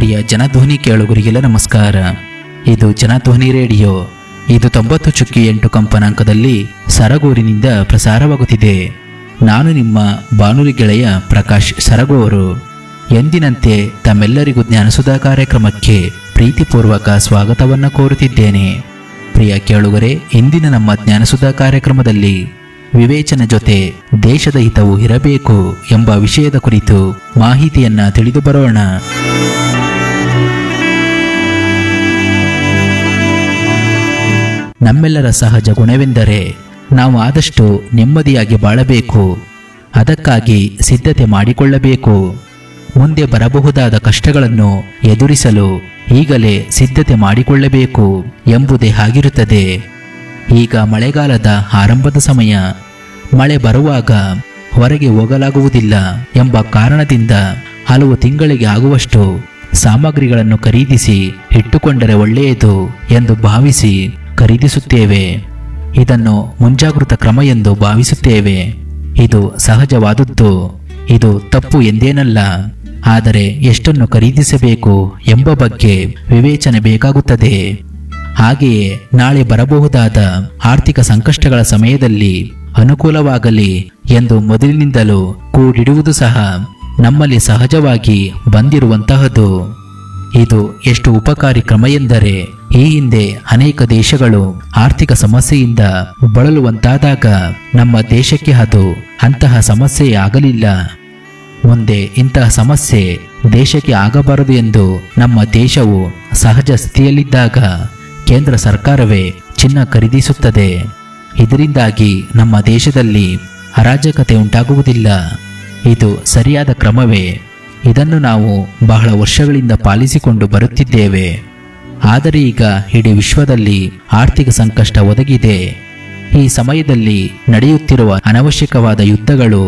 ಪ್ರಿಯ ಜನಧ್ವನಿ ಕೇಳುಗರಿಗೆಲ್ಲ ನಮಸ್ಕಾರ. ಇದು ಜನಧ್ವನಿ ರೇಡಿಯೋ. ಇದು 90.8 ಕಂಪನಾಂಕದಲ್ಲಿ ಸರಗೂರಿನಿಂದ ಪ್ರಸಾರವಾಗುತ್ತಿದೆ. ನಾನು ನಿಮ್ಮ ಬಾನುಲಿ ಗೆಳೆಯ ಪ್ರಕಾಶ್ ಸರಗೂರು. ಎಂದಿನಂತೆ ತಮ್ಮೆಲ್ಲರಿಗೂ ಜ್ಞಾನಸುಧಾ ಕಾರ್ಯಕ್ರಮಕ್ಕೆ ಪ್ರೀತಿಪೂರ್ವಕ ಸ್ವಾಗತವನ್ನು ಕೋರುತ್ತಿದ್ದೇನೆ. ಪ್ರಿಯ ಕೇಳುಗರೆ, ಇಂದಿನ ನಮ್ಮ ಜ್ಞಾನಸುಧಾ ಕಾರ್ಯಕ್ರಮದಲ್ಲಿ ವಿವೇಚನೆ ಜೊತೆ ದೇಶದ ಹಿತವು ಇರಬೇಕು ಎಂಬ ವಿಷಯದ ಕುರಿತು ಮಾಹಿತಿಯನ್ನ ತಿಳಿದು ಬರೋಣ. ನಮ್ಮೆಲ್ಲರ ಸಹಜ ಗುಣವೆಂದರೆ ನಾವು ಆದಷ್ಟು ನೆಮ್ಮದಿಯಾಗಿ ಬಾಳಬೇಕು. ಅದಕ್ಕಾಗಿ ಸಿದ್ಧತೆ ಮಾಡಿಕೊಳ್ಳಬೇಕು. ಮುಂದೆ ಬರಬಹುದಾದ ಕಷ್ಟಗಳನ್ನು ಎದುರಿಸಲು ಈಗಲೇ ಸಿದ್ಧತೆ ಮಾಡಿಕೊಳ್ಳಬೇಕು ಎಂಬುದೇ ಆಗಿರುತ್ತದೆ. ಈಗ ಮಳೆಗಾಲದ ಆರಂಭದ ಸಮಯ. ಮಳೆ ಬರುವಾಗ ಹೊರಗೆ ಹೋಗಲಾಗುವುದಿಲ್ಲ ಎಂಬ ಕಾರಣದಿಂದ ಹಲವು ತಿಂಗಳಿಗೆ ಆಗುವಷ್ಟು ಸಾಮಗ್ರಿಗಳನ್ನು ಖರೀದಿಸಿ ಇಟ್ಟುಕೊಂಡರೆ ಒಳ್ಳೆಯದು ಎಂದು ಭಾವಿಸಿ ಖರೀದಿಸುತ್ತೇವೆ. ಇದನ್ನು ಮುಂಜಾಗೃತ ಕ್ರಮ ಎಂದು ಭಾವಿಸುತ್ತೇವೆ. ಇದು ಸಹಜವಾದದ್ದು. ಇದು ತಪ್ಪು ಎಂದೇನಲ್ಲ. ಆದರೆ ಎಷ್ಟನ್ನು ಖರೀದಿಸಬೇಕು ಎಂಬ ಬಗ್ಗೆ ವಿವೇಚನೆ ಬೇಕಾಗುತ್ತದೆ. ಹಾಗೆಯೇ ನಾಳೆ ಬರಬಹುದಾದ ಆರ್ಥಿಕ ಸಂಕಷ್ಟಗಳ ಸಮಯದಲ್ಲಿ ಅನುಕೂಲವಾಗಲಿ ಎಂದು ಮೊದಲಿನಿಂದಲೂ ಕೂಡಿಡುವುದು ಸಹ ನಮ್ಮಲ್ಲಿ ಸಹಜವಾಗಿ ಬಂದಿರುವಂತಹದ್ದು. ಇದು ಎಷ್ಟು ಉಪಕಾರಿ ಕ್ರಮ ಎಂದರೆ, ಈ ಹಿಂದೆ ಅನೇಕ ದೇಶಗಳು ಆರ್ಥಿಕ ಸಮಸ್ಯೆಯಿಂದ ಬಳಲುವಂತಾದಾಗ ನಮ್ಮ ದೇಶಕ್ಕೆ ಅದು ಅಂತಹ ಸಮಸ್ಯೆ ಆಗಲಿಲ್ಲ. ಮುಂದೆ ಇಂತಹ ಸಮಸ್ಯೆ ದೇಶಕ್ಕೆ ಆಗಬಾರದು ಎಂದು ನಮ್ಮ ದೇಶವು ಸಹಜ ಸ್ಥಿತಿಯಲ್ಲಿದ್ದಾಗ ಕೇಂದ್ರ ಸರ್ಕಾರವೇ ಚಿನ್ನ ಖರೀದಿಸುತ್ತದೆ. ಇದರಿಂದಾಗಿ ನಮ್ಮ ದೇಶದಲ್ಲಿ ಅರಾಜಕತೆ ಉಂಟಾಗುವುದಿಲ್ಲ. ಇದು ಸರಿಯಾದ ಕ್ರಮವೇ. ಇದನ್ನು ನಾವು ಬಹಳ ವರ್ಷಗಳಿಂದ ಪಾಲಿಸಿಕೊಂಡು ಬರುತ್ತಿದ್ದೇವೆ. ಆದರೆ ಈಗ ಇಡೀ ವಿಶ್ವದಲ್ಲಿ ಆರ್ಥಿಕ ಸಂಕಷ್ಟ ಒದಗಿದೆ. ಈ ಸಮಯದಲ್ಲಿ ನಡೆಯುತ್ತಿರುವ ಅನವಶ್ಯಕವಾದ ಯುದ್ಧಗಳು